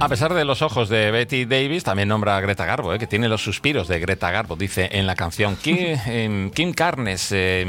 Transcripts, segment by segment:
A pesar de los ojos de Betty Davis, también nombra a Greta Garbo, que tiene los suspiros de Greta Garbo, dice en la canción. Kim Carnes,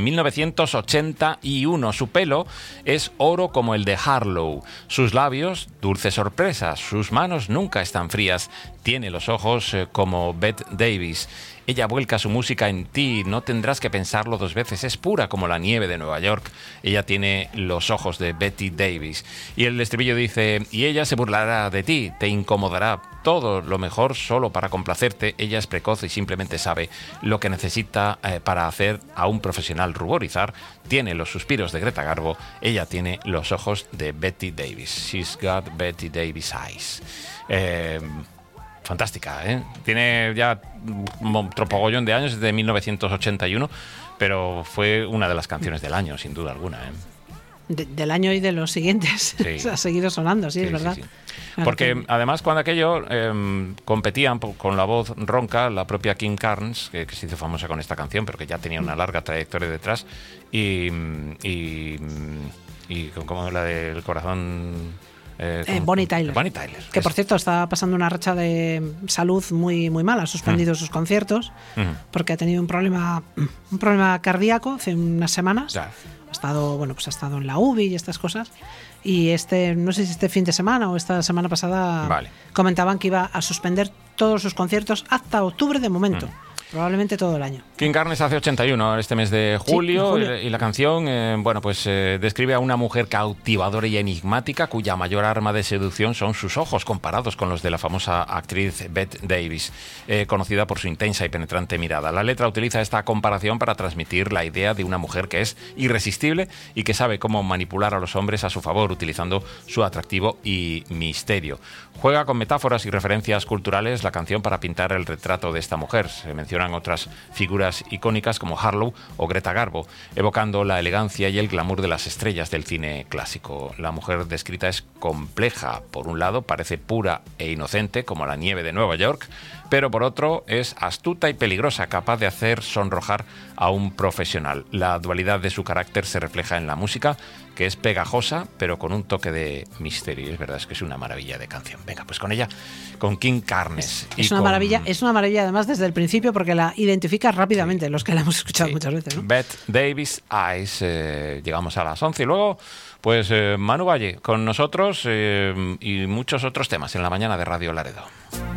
1981. Su pelo es oro como el de Harlow. Sus labios, dulce sorpresa. Sus manos nunca están frías. Tiene los ojos como Bette Davis. Ella vuelca su música en ti, no tendrás que pensarlo dos veces, es pura como la nieve de Nueva York. Ella tiene los ojos de Betty Davis. Y el estribillo dice, y ella se burlará de ti, te incomodará, todo lo mejor solo para complacerte. Ella es precoz y simplemente sabe lo que necesita para hacer a un profesional ruborizar. Tiene los suspiros de Greta Garbo, ella tiene los ojos de Betty Davis. She's got Betty Davis eyes. Fantástica, ¿eh? Tiene ya un tropogollón de años, desde 1981, pero fue una de las canciones del año, sin duda alguna, ¿eh? Del año y de los siguientes. Sí. Ha seguido sonando, sí, es verdad. Sí. Porque además cuando aquello competían con la voz ronca, la propia Kim Carnes, que se hizo famosa con esta canción, pero que ya tenía una larga trayectoria detrás, y como la del corazón... Bonnie Tyler. Que por cierto está pasando una racha de salud muy, muy mala. Ha suspendido sus conciertos porque ha tenido un problema cardíaco hace unas semanas. Claro. Ha estado en la UBI y estas cosas. Y no sé si este fin de semana o esta semana pasada comentaban que iba a suspender todos sus conciertos hasta octubre de momento. Probablemente todo el año. Kim Carnes hace 81 este mes de julio, y la canción describe a una mujer cautivadora y enigmática cuya mayor arma de seducción son sus ojos, comparados con los de la famosa actriz Bette Davis, conocida por su intensa y penetrante mirada. La letra utiliza esta comparación para transmitir la idea de una mujer que es irresistible y que sabe cómo manipular a los hombres a su favor, utilizando su atractivo y misterio. Juega con metáforas y referencias culturales la canción para pintar el retrato de esta mujer. Se mencionan otras figuras icónicas como Harlow o Greta Garbo, evocando la elegancia y el glamour de las estrellas del cine clásico. La mujer descrita es compleja. Por un lado, parece pura e inocente como la nieve de Nueva York, pero por otro es astuta y peligrosa, capaz de hacer sonrojar a un profesional. La dualidad de su carácter se refleja en la música, que es pegajosa, pero con un toque de misterio. Es verdad, es que es una maravilla de canción. Venga, pues con ella, con Kim Carnes. Es una maravilla además desde el principio, porque la identificas rápidamente, los que la hemos escuchado muchas veces, ¿no? Bette Davis Eyes. Llegamos a las 11 y luego, pues Manu Valle con nosotros y muchos otros temas en la mañana de Radio Laredo.